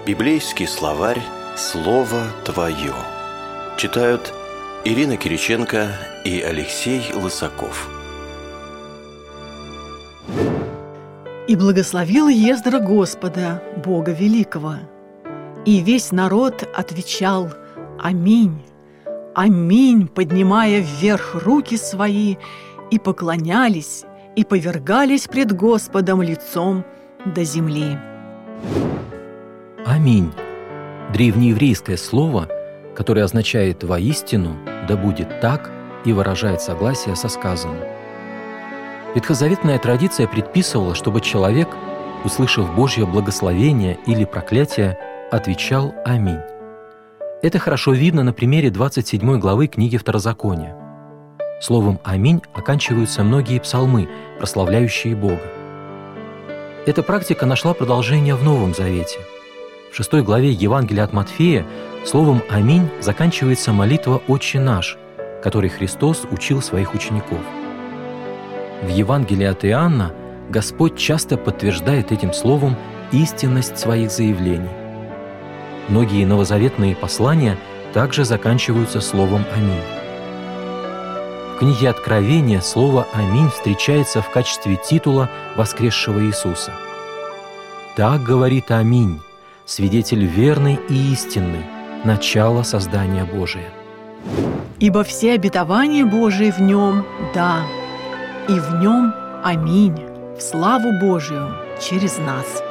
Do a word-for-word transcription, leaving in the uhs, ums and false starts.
Библейский словарь «Слово Твое». Читают Ирина Кириченко и Алексей Лысаков. «И благословил Ездра Господа, Бога Великого, и весь народ отвечал: Аминь, аминь, поднимая вверх руки свои, и поклонялись, и повергались пред Господом лицом до земли». Аминь – древнееврейское слово, которое означает «воистину, да будет так» и выражает согласие со сказанным. Ветхозаветная традиция предписывала, чтобы человек, услышав Божье благословение или проклятие, отвечал «Аминь». Это хорошо видно на примере двадцать седьмой главы книги Второзакония. Словом «Аминь» оканчиваются многие псалмы, прославляющие Бога. Эта практика нашла продолжение в Новом Завете. В шестой главе Евангелия от Матфея словом «Аминь» заканчивается молитва «Отче наш», которой Христос учил своих учеников. В Евангелии от Иоанна Господь часто подтверждает этим словом истинность своих заявлений. Многие новозаветные послания также заканчиваются словом «Аминь». В книге Откровения слово «Аминь» встречается в качестве титула воскресшего Иисуса. «Так говорит Аминь, свидетель верный и истинный, начало создания Божия». «Ибо все обетования Божии в Нем – да, и в Нем – аминь, в славу Божию через нас».